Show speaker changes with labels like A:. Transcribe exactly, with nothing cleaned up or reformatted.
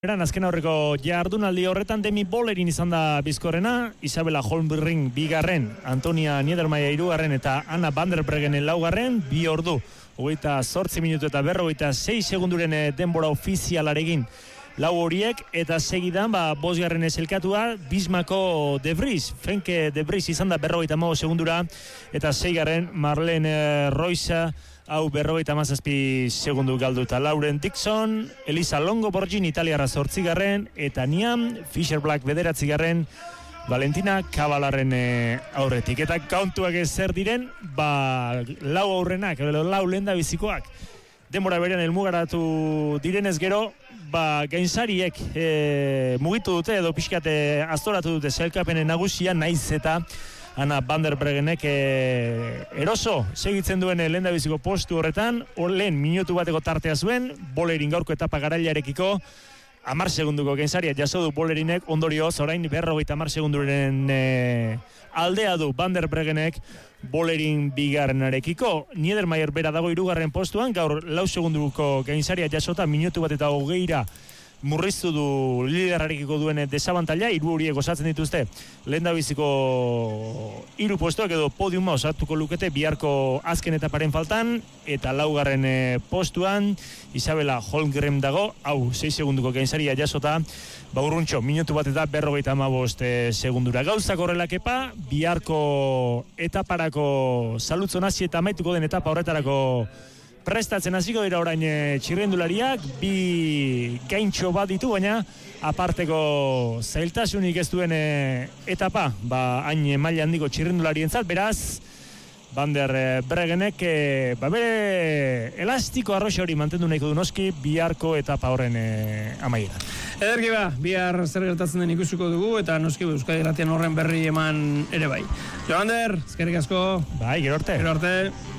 A: Eran azken aurreko jardunaldi horretan Demi Bollerin izan da bizkorrena, Isabella Holmgren bigarren, Antonia Niedermayer hirugarren eta Anna van der Breggen laugarren, bi ordu, hogeita zortzi minutu eta berrogeita sei segunduren denbora ofizialarekin lau horiek, eta segidan, ba, bosgarren eselkatua, Bismako De Vries, Frenke De Vries izan da berrogeita hamabost segundura, eta seigarren Marlene Roisa, hau berrogeita hamazazpi segundu galduta. Lauren Dixon, Elisa Longo Borgin italiarra zortzigarren, eta Niam, Fisher Black bederatzigarren, Valentina Kabalarren aurretik. Eta kauntuak zer diren, ba, lau aurrenak, lau lenda bizikoak. Denbora berean helmugaratu direnez gero, ba, gainsariek e, mugitu dute edo pixkate aztoratu dute sailkapenen nagusia, naiz eta Anna van der Breggenek e, eroso segitzen duen lehendabiziko postu horretan, hor lehen minutu bateko tartea zuen, Bollerin gaurko etapa garailarekiko, hamar segunduko gainsaria jaso du Bollerinek, ondorioz orain berrogeita hamar segunduren e, aldea du van der Breggenek Bollerin bigarrenarekiko. Niedermayer bera dago hirugarren postuan, gaur lau segunduko gainsaria jasota minutu bat eta hogeira murriztu du liderarekiko duen desabantaila, hiru horiek osatzen dituzte lehendabiziko hiru postuak edo podiuma osatuko lukete biharko azken etaparen faltan, eta laugarren postuan Isabella Holmgren dago, hau sei segunduko gainsaria jasota, baurruntxo, minutu bat eta berrogeita hamabost segundura. Gauzak horrelakepa, biharko etaparako salutzon hasi eta amaituko den etapa horretarako prestatzen hasiko dira orain e, txirrendulariak, bi gaintxo bat ditu, baina aparteko zailtasunik ez duen e, etapa, ba, hain maila handiko txirrendularientzat, beraz, Van der Breggenek e, ba, bere elastiko arroxa hori mantendu nahiko du noski biharko etapa horren e, amaiera.
B: Ederki ba, bihar zer gertatzen den ikusuko dugu, eta noski Euskadi Irratian horren berri eman ere bai. Jo, Ander, eskerrik asko.
A: Bai, gero arte.
B: Gero arte.